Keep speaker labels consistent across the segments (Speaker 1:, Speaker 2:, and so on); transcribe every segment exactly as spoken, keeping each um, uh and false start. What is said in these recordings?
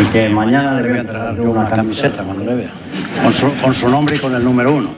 Speaker 1: y que mañana le voy a entregar yo una camiseta cuando le vea, con su, con su nombre y con el número uno.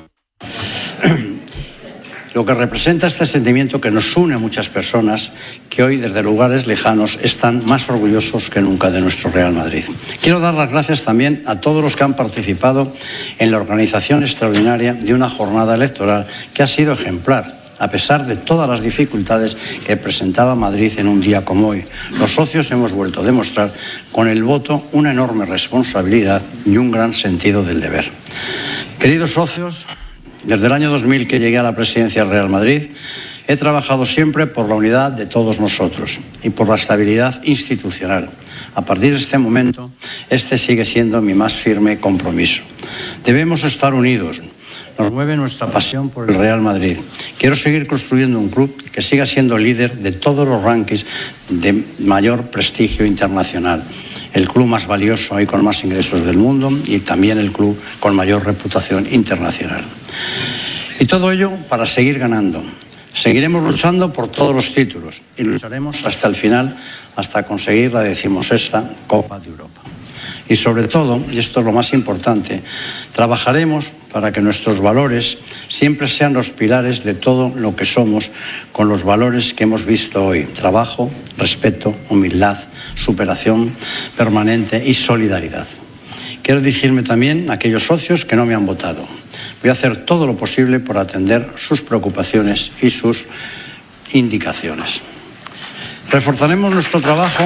Speaker 1: Lo que representa este sentimiento que nos une a muchas personas que hoy desde lugares lejanos están más orgullosos que nunca de nuestro Real Madrid. Quiero dar las gracias también a todos los que han participado en la organización extraordinaria de una jornada electoral que ha sido ejemplar, a pesar de todas las dificultades que presentaba Madrid en un día como hoy. Los socios hemos vuelto a demostrar con el voto una enorme responsabilidad y un gran sentido del deber. Queridos socios, desde el año dos mil que llegué a la presidencia del Real Madrid, he trabajado siempre por la unidad de todos nosotros y por la estabilidad institucional. A partir de este momento, este sigue siendo mi más firme compromiso. Debemos estar unidos. Nos mueve nuestra pasión por el Real Madrid. Quiero seguir construyendo un club que siga siendo líder de todos los rankings de mayor prestigio internacional. El club más valioso y con más ingresos del mundo y también el club con mayor reputación internacional. Y todo ello para seguir ganando. Seguiremos luchando por todos los títulos y lucharemos hasta el final, hasta conseguir la decimosexta Copa de Europa. Y sobre todo, y esto es lo más importante, trabajaremos para que nuestros valores siempre sean los pilares de todo lo que somos, con los valores que hemos visto hoy: trabajo, respeto, humildad, superación permanente y solidaridad. Quiero dirigirme también a aquellos socios que no me han votado. Voy a hacer todo lo posible por atender sus preocupaciones y sus indicaciones. Reforzaremos nuestro trabajo.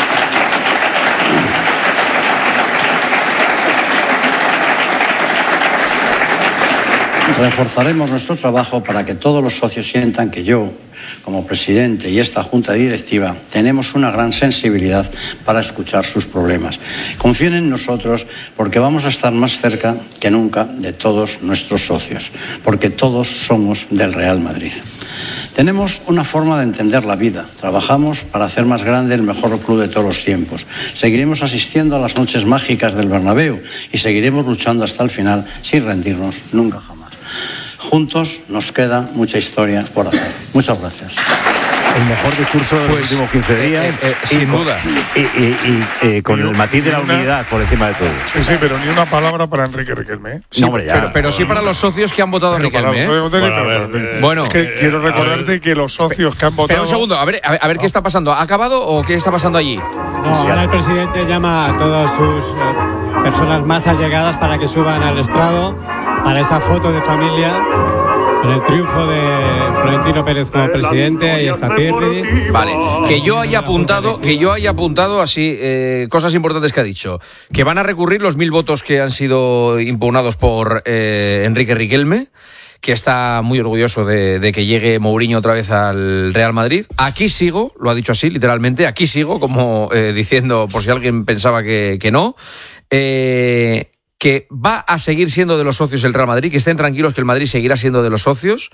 Speaker 1: Reforzaremos nuestro trabajo para que todos los socios sientan que yo, como presidente, y esta junta directiva, tenemos una gran sensibilidad para escuchar sus problemas. Confíen en nosotros porque vamos a estar más cerca que nunca de todos nuestros socios, porque todos somos del Real Madrid. Tenemos una forma de entender la vida. Trabajamos para hacer más grande el mejor club de todos los tiempos. Seguiremos asistiendo a las noches mágicas del Bernabéu y seguiremos luchando hasta el final sin rendirnos nunca jamás. Juntos nos queda mucha historia por hacer. Muchas gracias.
Speaker 2: El mejor discurso de los
Speaker 3: pues,
Speaker 2: últimos quince días,
Speaker 3: eh, eh, sin
Speaker 2: con,
Speaker 3: duda.
Speaker 2: Y, y, y eh, con el matiz de la unidad por encima de todo.
Speaker 4: Sí, sí, pero ni una palabra para Enrique Riquelme. ¿eh?
Speaker 3: Sí,
Speaker 2: no, hombre, ya.
Speaker 3: pero, pero sí para los socios que han votado a Riquelme. ¿eh?
Speaker 4: Bueno,
Speaker 5: Bueno, a ver, eh,
Speaker 3: Bueno,
Speaker 4: es que
Speaker 5: eh,
Speaker 4: quiero
Speaker 5: a
Speaker 4: recordarte
Speaker 5: ver.
Speaker 4: que los socios que han votado.
Speaker 3: Pero un segundo, a ver, a ver, a ver qué está pasando. ¿Ha acabado o qué está pasando allí?
Speaker 6: No, ahora el presidente llama a todas sus eh, personas más allegadas para que suban al estrado para esa foto de familia con el triunfo de Florentino Pérez como presidente. Ahí está Pirri.
Speaker 3: Vale, que yo haya apuntado, que yo haya apuntado así eh, cosas importantes que ha dicho, que van a recurrir los mil votos que han sido impugnados por eh, Enrique Riquelme, que está muy orgulloso de, de que llegue Mourinho otra vez al Real Madrid. Aquí sigo, lo ha dicho así, literalmente, aquí sigo, como eh, diciendo, por si alguien pensaba que, que no, eh, que va a seguir siendo de los socios el Real Madrid, que estén tranquilos que el Madrid seguirá siendo de los socios,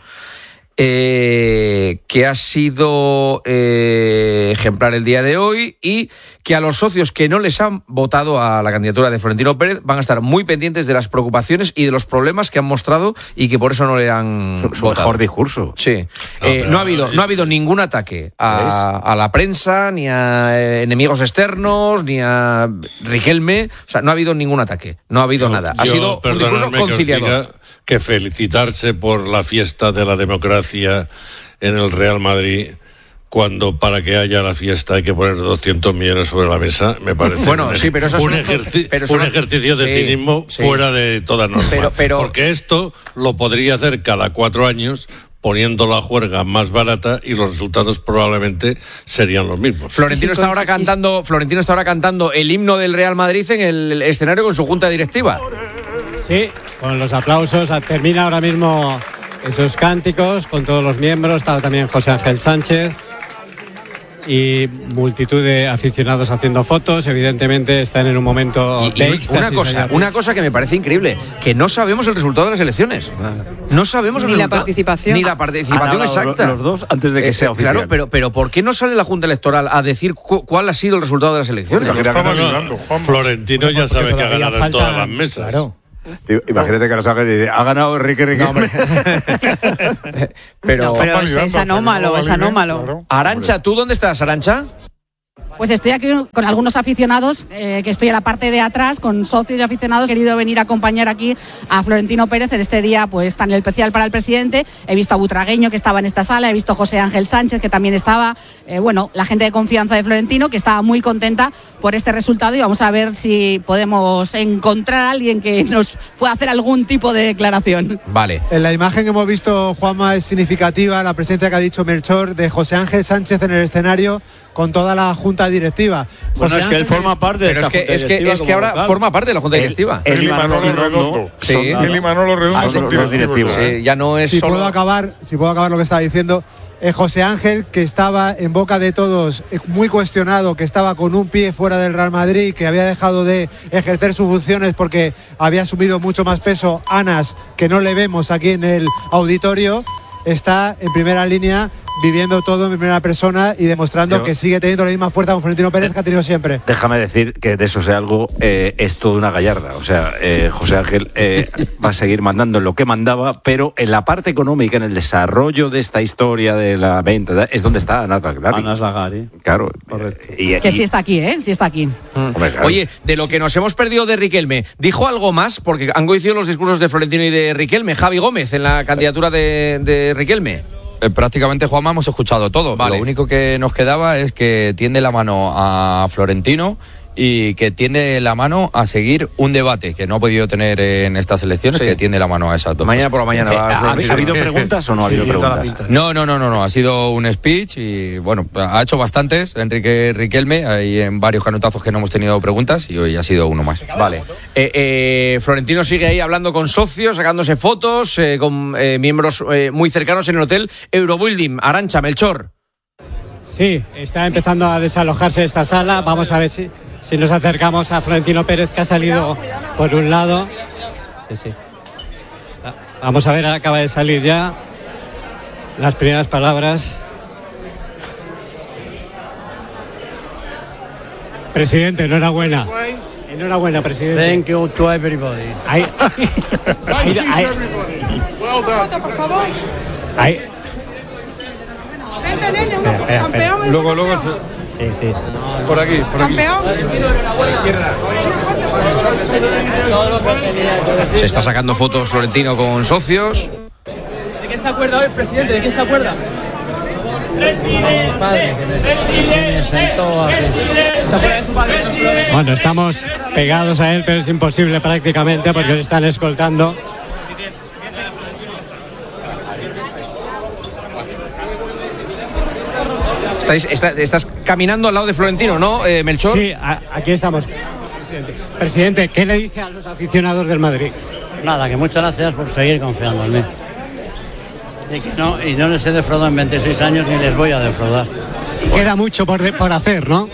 Speaker 3: eh, que ha sido eh, ejemplar el día de hoy y que a los socios que no les han votado a la candidatura de Florentino Pérez van a estar muy pendientes de las preocupaciones y de los problemas que han mostrado y que por eso no le han
Speaker 2: Su, su
Speaker 3: votado.
Speaker 2: mejor discurso.
Speaker 3: Sí.
Speaker 5: No,
Speaker 3: Eh,
Speaker 5: pero-
Speaker 3: no ha habido, no ha habido ningún ataque a, a la prensa, ni a eh, enemigos externos, ni a Riquelme. O sea, no ha habido ningún ataque. No ha habido
Speaker 5: Yo-
Speaker 3: nada. Ha
Speaker 5: yo,
Speaker 3: sido un discurso
Speaker 5: perdonadme que os
Speaker 3: conciliador.
Speaker 5: diga que felicitarse por la fiesta de la democracia en el Real Madrid, cuando para que haya la fiesta hay que poner doscientos millones sobre la mesa, me parece
Speaker 3: Bueno,
Speaker 5: un,
Speaker 3: sí, pero eso es
Speaker 5: un,
Speaker 3: un-
Speaker 5: ejerci-
Speaker 3: pero eso
Speaker 5: un
Speaker 3: no-
Speaker 5: ejercicio de
Speaker 3: sí,
Speaker 5: cinismo
Speaker 3: sí.
Speaker 5: fuera de toda norma.
Speaker 3: Pero- pero-
Speaker 5: Porque esto lo podría hacer cada cuatro años poniendo la juerga más barata y los resultados probablemente serían los mismos.
Speaker 3: Florentino está ahora cantando, Florentino está ahora cantando el himno del Real Madrid en el escenario con su junta directiva.
Speaker 6: Sí, con los aplausos. Termina ahora mismo esos cánticos con todos los miembros. Está también José Ángel Sánchez y multitud de aficionados haciendo fotos. Evidentemente están en un momento
Speaker 3: Y, y
Speaker 6: de
Speaker 3: una
Speaker 6: éxtasis
Speaker 3: cosa,
Speaker 6: allá arriba.
Speaker 3: una cosa que me parece increíble, que no sabemos el resultado de las elecciones. No sabemos el
Speaker 7: Ni la
Speaker 3: resultado.
Speaker 7: participación.
Speaker 3: Ni la
Speaker 2: Han
Speaker 3: participación
Speaker 2: hablado
Speaker 3: exacta.
Speaker 2: Los dos antes de que
Speaker 3: Eh,
Speaker 2: sea oficial.
Speaker 3: Claro, pero, pero ¿por qué no sale la Junta Electoral a decir cu- cuál ha sido el resultado de las elecciones?
Speaker 4: Lo estaba
Speaker 5: No, no,
Speaker 4: validando, Juanma.
Speaker 5: Florentino ya
Speaker 6: Porque
Speaker 5: sabe que ha
Speaker 6: todavía
Speaker 5: ganado en
Speaker 6: falta-
Speaker 5: todas las mesas.
Speaker 6: Claro.
Speaker 2: Tío, imagínate que ahora salga y dice, ha ganado Enrique Riquelme.
Speaker 3: Pero,
Speaker 7: No, pero es,
Speaker 4: validando,
Speaker 7: es anómalo,
Speaker 4: hasta
Speaker 7: es
Speaker 4: que no lo validen,
Speaker 7: anómalo.
Speaker 4: claro.
Speaker 3: Arancha, ¿tú dónde estás, Arancha?
Speaker 7: Pues estoy aquí con algunos aficionados, eh, que estoy en la parte de atrás, con socios y aficionados. He querido venir a acompañar aquí a Florentino Pérez en este día pues tan especial para el presidente. He visto a Butragueño, que estaba en esta sala, he visto a José Ángel Sánchez, que también estaba, eh, bueno, la gente de confianza de Florentino, que estaba muy contenta por este resultado, y vamos a ver si podemos encontrar a alguien que nos pueda hacer algún tipo de declaración.
Speaker 3: Vale.
Speaker 8: En la imagen que hemos visto, Juanma, es significativa la presencia que ha dicho Melchor de José Ángel Sánchez en el escenario con toda la junta directiva.
Speaker 9: Bueno,
Speaker 8: José
Speaker 9: es que él
Speaker 8: Ángel
Speaker 9: forma parte de
Speaker 3: Pero
Speaker 9: esta
Speaker 3: es que,
Speaker 9: junta
Speaker 3: es que,
Speaker 9: directiva
Speaker 3: es que
Speaker 9: como
Speaker 3: ahora
Speaker 9: local.
Speaker 3: forma parte de la junta directiva.
Speaker 5: Él y Manolo
Speaker 4: Redondo.
Speaker 5: Redondo.
Speaker 3: Sí.
Speaker 5: Él y Manolo Redondo
Speaker 2: Ah,
Speaker 5: son
Speaker 2: son los
Speaker 5: directivos.
Speaker 2: directivos.
Speaker 3: Sí, ya no es
Speaker 8: si
Speaker 3: solo...
Speaker 8: puedo acabar, si puedo acabar lo que estaba diciendo. Eh, José Ángel, que estaba en boca de todos, eh, muy cuestionado, que estaba con un pie fuera del Real Madrid, que había dejado de ejercer sus funciones porque había asumido mucho más peso Anas, que no le vemos aquí en el auditorio, está en primera línea viviendo todo en primera persona y demostrando
Speaker 2: Yo,
Speaker 8: que sigue teniendo la misma fuerza con Florentino Pérez que ha tenido siempre.
Speaker 2: Déjame decir que de eso sea algo, eh, es toda una gallarda. O sea, eh, José Ángel eh, va a seguir mandando en lo que mandaba, pero en la parte económica, en el desarrollo de esta historia de la venta, es donde está Anas Lagari.
Speaker 9: Anas Lagari.
Speaker 2: Claro.
Speaker 9: Correcto.
Speaker 2: Y, y,
Speaker 7: Que sí está aquí, ¿eh? Sí está aquí.
Speaker 2: hombre, claro.
Speaker 3: Oye, de lo que nos hemos perdido de Riquelme, ¿dijo algo más? Porque han coincidido los discursos de Florentino y de Riquelme. Javi Gómez en la candidatura de, de Riquelme.
Speaker 10: Eh, prácticamente, Juanma, hemos escuchado todo.
Speaker 3: Vale.
Speaker 10: Lo único que nos quedaba es que tiende la mano a Florentino y que tiende la mano a seguir un debate que no ha podido tener en estas elecciones,
Speaker 3: Sí.
Speaker 10: que tiende la mano a esas dos
Speaker 3: Mañana por
Speaker 10: cosas.
Speaker 3: la mañana.
Speaker 2: Eh,
Speaker 3: va
Speaker 2: ¿ha,
Speaker 3: Florentino.
Speaker 2: ¿Ha habido preguntas o no ha habido preguntas?
Speaker 10: No, no, no, no, no, ha sido un speech y bueno, ha hecho bastantes Enrique Riquelme, hay en varios canutazos que no hemos tenido preguntas y hoy ha sido uno más.
Speaker 3: Vale. Eh, eh, Florentino sigue ahí hablando con socios, sacándose fotos, eh, con eh, miembros eh, muy cercanos en el hotel Eurobuilding. Arantxa, Melchor.
Speaker 6: Sí, está empezando a desalojarse esta sala. Vamos a ver si, si nos acercamos a Florentino Pérez, que ha salido por un lado. Sí, sí. Vamos a ver, acaba de salir ya las primeras palabras. Presidente, enhorabuena. Enhorabuena, presidente.
Speaker 1: Thank you to everybody.
Speaker 6: Ahí, ahí, ahí, ahí.
Speaker 11: Vente, nene,
Speaker 6: Espera, espera, espera.
Speaker 11: campeón.
Speaker 5: Luego, luego,
Speaker 6: Sí, sí.
Speaker 5: por aquí, por aquí.
Speaker 11: Campeón.
Speaker 3: Se está sacando fotos Florentino con socios.
Speaker 11: ¿De qué se acuerda hoy, presidente? ¿De qué se acuerda? Presidente, presidente, ¿se acuerda de su padre?
Speaker 6: Bueno, estamos pegados a él, pero es imposible prácticamente porque le están escoltando.
Speaker 3: Estáis, está- estás caminando al lado de Florentino, ¿no, eh, Melchor?
Speaker 6: Sí, a- aquí estamos. Presidente. Presidente, ¿qué le dice a los aficionados del Madrid?
Speaker 1: Nada, que muchas gracias por seguir confiando en mí. Y, que no, y no les he defraudado en veintiséis años ni les voy a defraudar.
Speaker 6: Y queda mucho por, de- por hacer, ¿no?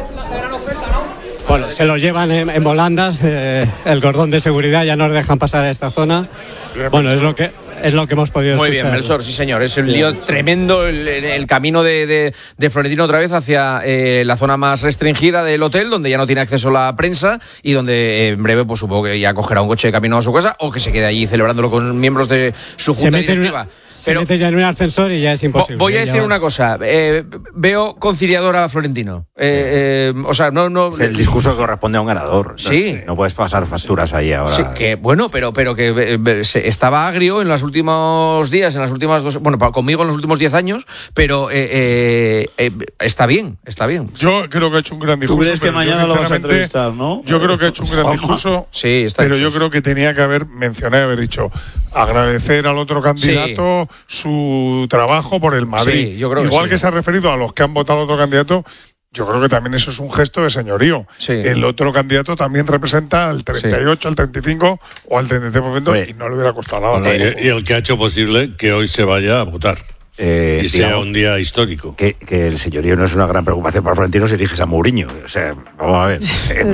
Speaker 6: Bueno, se los llevan en, en volandas, eh, el cordón de seguridad, ya nos dejan pasar a esta zona. Bueno, es lo que es lo que hemos podido
Speaker 3: Muy
Speaker 6: escuchar.
Speaker 3: bien, Melchor, sí señor. Es un lío tremendo el, el camino de, de- de Florentino otra vez hacia eh, la zona más restringida del hotel, donde ya no tiene acceso la prensa y donde eh, en breve, pues supongo que ya cogerá un coche de camino a su casa o que se quede allí celebrándolo con miembros de su
Speaker 6: Se
Speaker 3: junta
Speaker 6: mete, en
Speaker 3: directiva.
Speaker 6: una, se mete ya en un ascensor y ya es
Speaker 3: Vo-
Speaker 6: imposible.
Speaker 3: Voy a
Speaker 6: Ya
Speaker 3: decir
Speaker 6: va.
Speaker 3: una cosa. eh, veo conciliador a Florentino. Eh, eh, o sea, no, no.
Speaker 2: Es el discurso que corresponde a un ganador.
Speaker 3: Sí.
Speaker 2: No puedes pasar facturas ahí ahora.
Speaker 3: Sí, que bueno, pero, pero que eh, eh, se- estaba agrio en los últimos días, en las últimas dos, bueno, pa- conmigo en los últimos diez años, pero eh, eh, eh, está bien, está bien.
Speaker 4: Yo creo que ha hecho un gran
Speaker 9: ¿Tú
Speaker 4: discurso.
Speaker 9: crees que
Speaker 4: pero yo,
Speaker 9: mañana lo vas a
Speaker 4: sinceramente,
Speaker 9: entrevistar, no?
Speaker 4: Yo creo que ha hecho un gran
Speaker 9: Juanma.
Speaker 4: discurso.
Speaker 3: Sí, está
Speaker 4: Pero
Speaker 3: hecho.
Speaker 4: yo creo que tenía que haber mencionado, haber dicho, agradecer al otro candidato su trabajo por el Madrid.
Speaker 3: Sí, yo creo que
Speaker 4: Igual
Speaker 3: sí.
Speaker 4: que se ha referido a los que han votado al otro candidato, yo creo que también eso es un gesto de señorío.
Speaker 3: Sí.
Speaker 4: El otro candidato también representa al treinta y ocho, al treinta y cinco o al treinta y tres por ciento
Speaker 2: Oye.
Speaker 4: y no le hubiera costado nada.
Speaker 5: Y, y el que ha hecho posible que hoy se vaya a votar.
Speaker 2: Eh,
Speaker 5: y sea
Speaker 2: digamos,
Speaker 5: un día histórico.
Speaker 2: que, que el señorío no es una gran preocupación para Florentino si eliges a Mourinho. O sea, vamos a ver.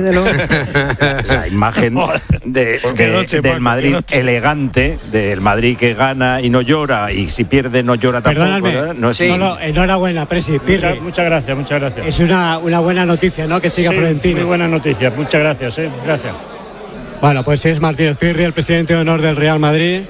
Speaker 2: La imagen de,
Speaker 9: Qué
Speaker 2: de-
Speaker 9: noche,
Speaker 2: del
Speaker 9: Paco,
Speaker 2: Madrid
Speaker 9: qué noche.
Speaker 2: elegante, del Madrid que gana y no llora, y si pierde no llora tampoco. ¿verdad?
Speaker 6: Perdóname,
Speaker 2: No es
Speaker 6: solo enhorabuena, Presi, Pirri.
Speaker 9: Muchas, muchas gracias, muchas gracias.
Speaker 6: Es una, una buena noticia, ¿no? Que siga
Speaker 9: Sí,
Speaker 6: Florentino.
Speaker 9: muy buenas noticias, muchas gracias, eh, gracias.
Speaker 6: Bueno, pues es Martínez Pirri, el presidente de honor del Real Madrid,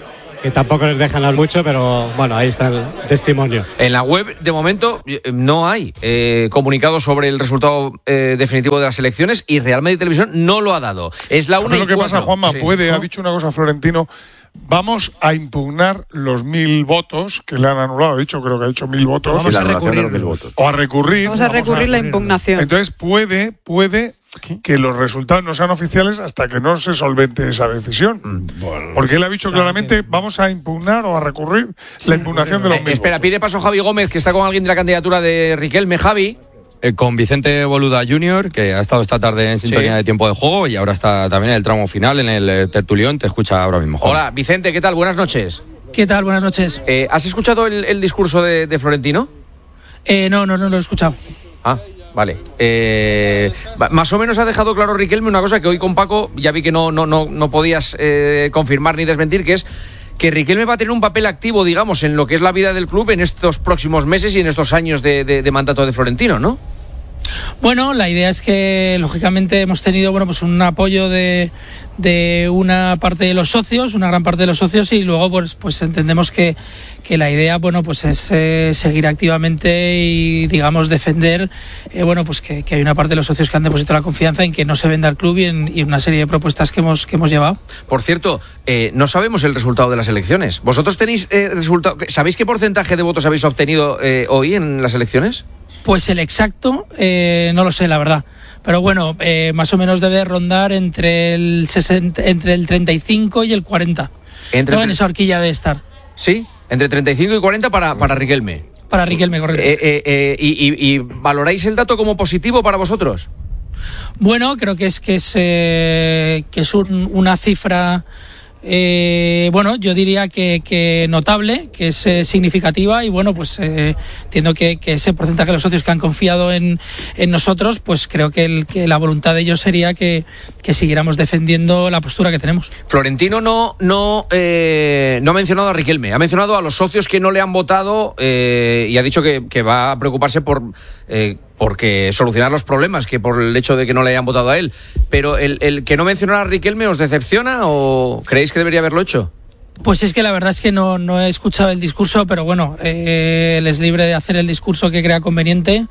Speaker 6: que tampoco les dejan hablar mucho, pero bueno, ahí está el testimonio.
Speaker 3: En la web, de momento, no hay eh, comunicado sobre el resultado eh, definitivo de las elecciones y Real Madrid Televisión no lo ha dado. Es la una y
Speaker 4: lo que
Speaker 3: cuatro.
Speaker 4: pasa, Juanma,
Speaker 3: Sí.
Speaker 4: puede,
Speaker 3: ¿No?
Speaker 4: ha dicho una cosa Florentino, vamos a impugnar los mil votos que le han anulado. Ha dicho, creo que ha dicho mil votos.
Speaker 12: Vamos
Speaker 2: Sí,
Speaker 12: a
Speaker 2: la anulación de los
Speaker 12: recurrir.
Speaker 2: mil votos.
Speaker 4: O a recurrir.
Speaker 12: Vamos a recurrir la impugnación.
Speaker 4: Entonces puede, puede que los resultados no sean oficiales hasta que no se solvente esa decisión. Porque él ha dicho claramente, vamos a impugnar o a recurrir la impugnación de los
Speaker 3: Eh,
Speaker 4: mil
Speaker 3: espera,
Speaker 4: votos.
Speaker 3: pide paso Javi Gómez, que está con alguien de la candidatura de Riquelme. Javi.
Speaker 10: Eh, con Vicente Boluda junior, que ha estado esta tarde en sintonía
Speaker 3: Sí.
Speaker 10: de tiempo de juego y ahora está también en el tramo final, en el eh, tertulión. Te escucha ahora mismo, Juan.
Speaker 3: Hola, Vicente, ¿qué tal? Buenas noches.
Speaker 13: ¿Qué tal? Buenas noches.
Speaker 3: Eh, ¿Has escuchado el, el discurso de, de Florentino?
Speaker 13: Eh, no, no, no lo he escuchado.
Speaker 3: Ah, vale. Eh, va- más o menos ha dejado claro Riquelme una cosa que hoy con Paco ya vi que no, no, no, no podías eh, confirmar ni desmentir, que es que Riquelme va a tener un papel activo, digamos, en lo que es la vida del club en estos próximos meses y en estos años de, de, de mandato de Florentino, ¿no?
Speaker 13: Bueno, la idea es que lógicamente hemos tenido bueno pues un apoyo de, de una parte de los socios, una gran parte de los socios, y luego pues pues entendemos que, que la idea bueno pues es eh, seguir activamente y digamos defender eh, bueno pues que, que hay una parte de los socios que han depositado la confianza en que no se venda el club y en y una serie de propuestas que hemos que hemos llevado.
Speaker 3: Por cierto, eh, no sabemos el resultado de las elecciones. ¿Vosotros tenéis eh, resultado? ¿Sabéis qué porcentaje de votos habéis obtenido eh, hoy en las elecciones?
Speaker 13: Pues el exacto, eh, no lo sé, la verdad. Pero bueno, eh, más o menos debe rondar entre el sesenta, entre el treinta y cinco y el cuarenta.
Speaker 3: Entre
Speaker 13: no,
Speaker 3: el-
Speaker 13: en esa horquilla de estar.
Speaker 3: Sí, entre treinta y cinco y cuarenta para, para Riquelme.
Speaker 13: Para Riquelme, correcto.
Speaker 3: Eh, eh, eh, y, y- y valoráis el dato como positivo para vosotros?
Speaker 13: Bueno, creo que es que es eh, que es un- una cifra eh, bueno, yo diría que, que notable, que es eh, significativa, y bueno, pues eh, entiendo que, que ese porcentaje de los socios que han confiado en, en nosotros, pues creo que, el, que la voluntad de ellos sería que, que siguiéramos defendiendo la postura que tenemos.
Speaker 3: Florentino no, no, eh, no ha mencionado a Riquelme, ha mencionado a los socios que no le han votado eh, y ha dicho que, que va a preocuparse por eh, porque solucionar los problemas que por el hecho de que no le hayan votado a él. Pero el, el que no mencionara a Riquelme, ¿os decepciona o creéis que debería haberlo hecho?
Speaker 13: Pues es que la verdad es que no, no he escuchado el discurso, pero bueno, eh, él es libre de hacer el discurso que crea conveniente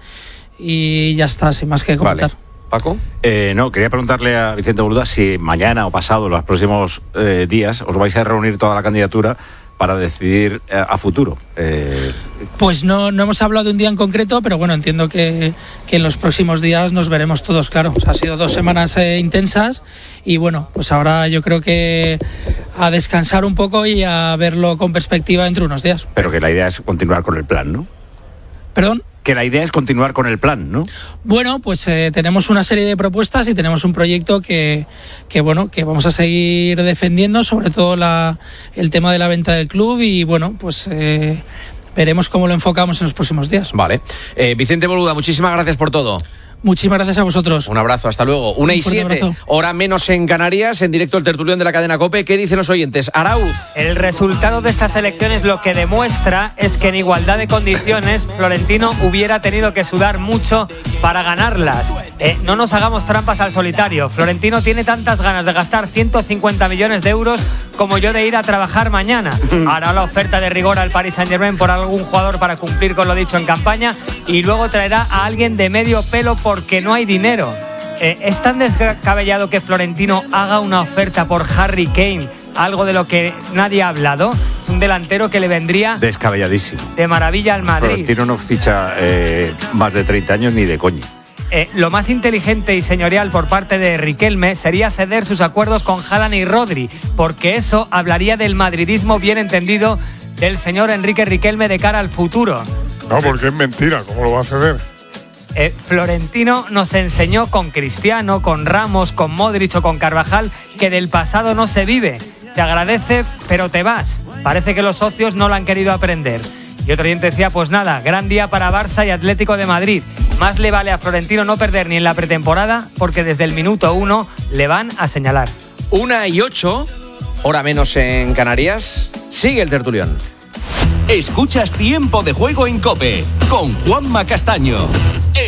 Speaker 13: y ya está, sin más que comentar.
Speaker 3: Vale. ¿Paco?
Speaker 2: Eh, no, quería preguntarle a Vicente Boluda si mañana o pasado, los próximos eh, días, os vais a reunir toda la candidatura para decidir eh, a futuro. Eh,
Speaker 13: Pues no, no hemos hablado de un día en concreto, pero bueno, entiendo que, que en los próximos días nos veremos todos, claro. O sea, ha sido dos semanas eh, intensas y bueno, pues ahora yo creo que a descansar un poco y a verlo con perspectiva dentro de unos días.
Speaker 2: pero que la idea es continuar con el plan, ¿no?
Speaker 13: ¿Perdón?
Speaker 2: Que la idea es continuar con el plan, ¿no?
Speaker 13: Bueno, pues eh, tenemos una serie de propuestas y tenemos un proyecto que, que bueno, que vamos a seguir defendiendo, sobre todo la, el tema de la venta del club y bueno, pues eh, veremos cómo lo enfocamos en los próximos días.
Speaker 3: Vale. Eh, Vicente Boluda, muchísimas gracias por todo.
Speaker 13: Muchísimas gracias a vosotros.
Speaker 3: Un abrazo, hasta luego. Una y
Speaker 13: Un fuerte
Speaker 3: siete,
Speaker 13: abrazo.
Speaker 3: hora menos en Canarias, en directo el tertulión de la cadena COPE. ¿Qué dicen los oyentes? Arauz.
Speaker 14: El resultado de estas elecciones lo que demuestra es que en igualdad de condiciones Florentino hubiera tenido que sudar mucho para ganarlas. Eh, no nos hagamos trampas al solitario. Florentino tiene tantas ganas de gastar ciento cincuenta millones de euros como yo de ir a trabajar mañana. Hará la oferta de rigor al Paris Saint-Germain por algún jugador para cumplir con lo dicho en campaña y luego traerá a alguien de medio pelo porque no hay dinero. Eh, ¿Es tan descabellado que Florentino haga una oferta por Harry Kane? Algo de lo que nadie ha hablado. Es un delantero que le vendría
Speaker 2: Descabelladísimo.
Speaker 14: de maravilla al Madrid.
Speaker 2: Florentino no ficha eh, más de treinta años ni de coña.
Speaker 14: Eh, lo más inteligente y señorial por parte de Riquelme sería ceder sus acuerdos con Haaland y Rodri, porque eso hablaría del madridismo bien entendido del señor Enrique Riquelme de cara al futuro.
Speaker 4: No, porque es mentira, ¿cómo lo va a ceder?
Speaker 14: Eh, Florentino nos enseñó con Cristiano, con Ramos, con Modric o con Carvajal que del pasado no se vive. Te agradece, pero te vas. Parece que los socios no lo han querido aprender. Y otro oyente decía, pues nada, gran día para Barça y Atlético de Madrid. Más le vale a Florentino no perder ni en la pretemporada, porque desde el minuto uno le van a señalar.
Speaker 3: Una y ocho, hora menos en Canarias. Sigue el tertulión.
Speaker 15: Escuchas Tiempo de Juego en COPE con Juanma Castaño, el número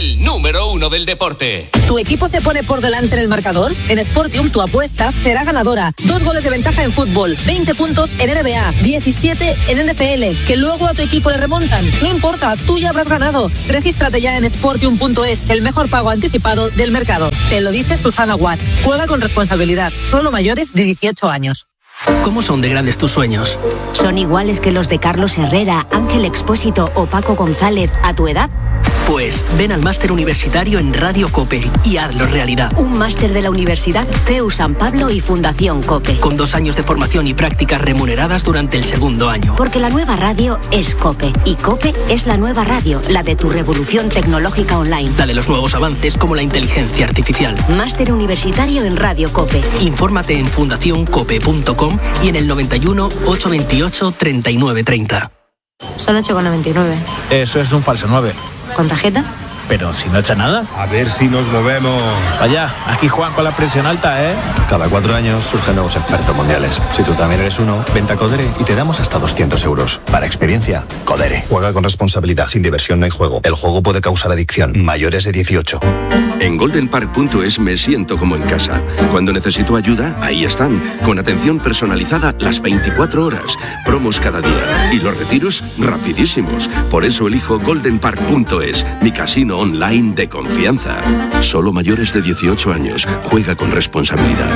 Speaker 12: número uno del deporte.
Speaker 15: ¿Tu equipo se pone por delante en el marcador? En Sportium tu apuesta será ganadora. Dos goles de ventaja en fútbol, veinte puntos en N B A, diecisiete en N F L, que luego a tu equipo le remontan. No importa, tú ya habrás ganado. Regístrate ya en sportium punto es, el mejor pago anticipado del mercado. Te lo dice Susana Guas. Juega con responsabilidad. Solo mayores de dieciocho años.
Speaker 16: ¿Cómo son de grandes tus sueños?
Speaker 17: ¿Son iguales que los de Carlos Herrera, Ángel Expósito o Paco González a tu edad?
Speaker 16: Pues ven al máster universitario en Radio COPE y hazlo realidad.
Speaker 17: Un máster de la Universidad C E U San Pablo y Fundación COPE.
Speaker 16: Con dos años de formación y prácticas remuneradas durante el segundo año.
Speaker 17: Porque la nueva radio es COPE y COPE es la nueva radio, la de tu revolución tecnológica online.
Speaker 16: La de los nuevos avances como la inteligencia artificial.
Speaker 17: Máster universitario en Radio COPE.
Speaker 16: Infórmate en fundación cope punto com y en el noventa y uno, ochocientos veintiocho, treinta y nueve treinta.
Speaker 17: Son ocho con noventa y nueve.
Speaker 18: Eso es un falso nueve.
Speaker 17: ¿Con tarjeta?
Speaker 18: Pero si no echa nada.
Speaker 19: A ver si nos movemos.
Speaker 18: Vaya, aquí Juan con la presión alta, ¿eh?
Speaker 20: Cada cuatro años surgen nuevos expertos mundiales. Si tú también eres uno, vente a Codere y te damos hasta doscientos euros. Para experiencia, Codere. Juega con responsabilidad. Sin diversión no hay juego. El juego puede causar adicción. Mayores de dieciocho.
Speaker 21: En golden park punto es me siento como en casa. Cuando necesito ayuda, ahí están. Con atención personalizada las veinticuatro horas. Promos cada día. Y los retiros rapidísimos. Por eso elijo golden park punto es, mi casino online de confianza. Solo mayores de dieciocho años. Juega con responsabilidad.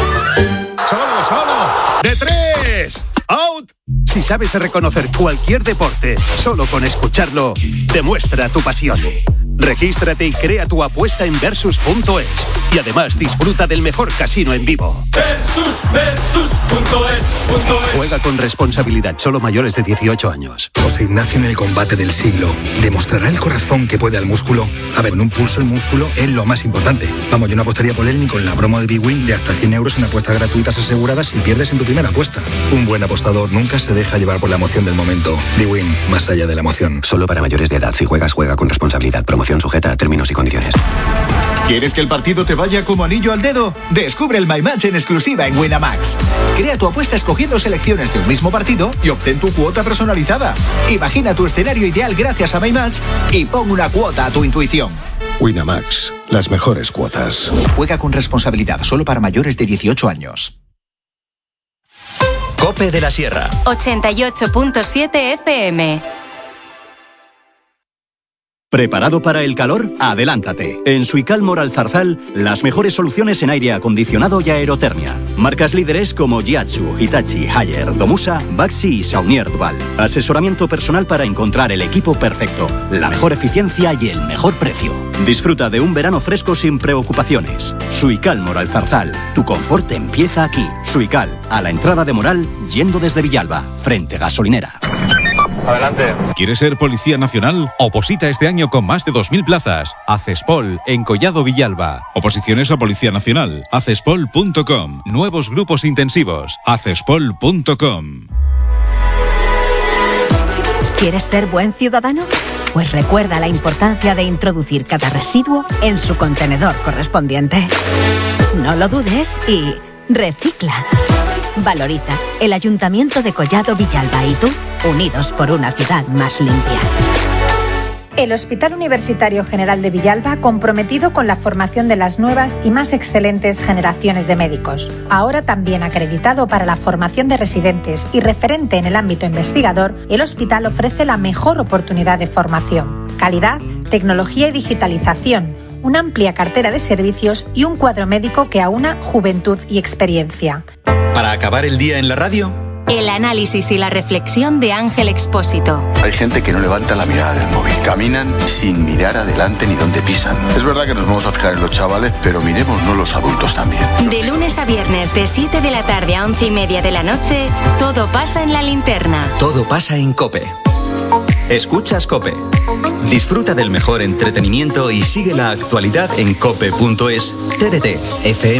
Speaker 22: ¡Solo, solo! ¡De tres! ¡Out! Si sabes reconocer cualquier deporte solo con escucharlo, demuestra tu pasión. Regístrate y crea tu apuesta en versus punto es. Y además disfruta del mejor casino en vivo.
Speaker 23: Versus, versus punto es, punto es.
Speaker 22: Juega con responsabilidad, solo mayores de dieciocho años.
Speaker 24: José Ignacio en el combate del siglo. ¿Demostrará el corazón que puede al músculo? A ver, en un pulso el músculo es lo más importante. Vamos, yo no apostaría por él ni con la promo de Big Win de hasta cien euros en apuestas gratuitas aseguradas si pierdes en tu primera apuesta. Un buen apostador nunca se deja llevar por la emoción del momento. Big Win, más allá de la emoción.
Speaker 20: Solo para mayores de edad. Si juegas, juega con responsabilidad. Promoción sujeta a términos y condiciones.
Speaker 25: ¿Quieres que el partido te vaya como anillo al dedo? Descubre el My Match en exclusiva en Winamax. Crea tu apuesta escogiendo selecciones de un mismo partido y obtén tu cuota personalizada. Imagina tu escenario ideal gracias a My Match y pon una cuota a tu intuición.
Speaker 20: Winamax, las mejores cuotas.
Speaker 25: Juega con responsabilidad, solo para mayores de dieciocho años.
Speaker 26: COPE de la Sierra.
Speaker 27: ochenta y ocho punto siete F M.
Speaker 26: ¿Preparado para el calor? Adelántate. En Suicalmor Alzarzal, las mejores soluciones en aire acondicionado y aerotermia. Marcas líderes como Jiatsu, Hitachi, Haier, Domusa, Baxi y Saunier Duval. Asesoramiento personal para encontrar el equipo perfecto, la mejor eficiencia y el mejor precio. Disfruta de un verano fresco sin preocupaciones. Suicalmor Alzarzal. Tu confort empieza aquí. Suical, a la entrada de Moral, yendo desde Villalba, frente gasolinera.
Speaker 28: Adelante. ¿Quieres ser Policía Nacional? Oposita este año con más de dos mil plazas. Acespol, en Collado Villalba. Oposiciones a Policía Nacional. acespol punto com. Nuevos grupos intensivos. acespol punto com.
Speaker 17: ¿Quieres ser buen ciudadano? Pues recuerda la importancia de introducir cada residuo en su contenedor correspondiente. No lo dudes y recicla. Valoriza. El Ayuntamiento de Collado Villalba y tú, unidos por una ciudad más limpia.
Speaker 29: El Hospital Universitario General de Villalba, comprometido con la formación de las nuevas y más excelentes generaciones de médicos. Ahora también acreditado para la formación de residentes y referente en el ámbito investigador, el hospital ofrece la mejor oportunidad de formación. Calidad, tecnología y digitalización, una amplia cartera de servicios y un cuadro médico que aúna juventud y experiencia.
Speaker 26: Para acabar el día en la radio,
Speaker 27: el análisis y la reflexión de Ángel Expósito.
Speaker 30: Hay gente que no levanta la mirada del móvil. Caminan sin mirar adelante ni dónde pisan. Es verdad que nos vamos a fijar en los chavales, pero miremosnos los adultos también.
Speaker 27: De lunes a viernes, de siete de la tarde a once y media de la noche, todo pasa en la linterna.
Speaker 26: Todo pasa en COPE. Escuchas COPE. Disfruta del mejor entretenimiento y sigue la actualidad en cope punto es. T D T, F M.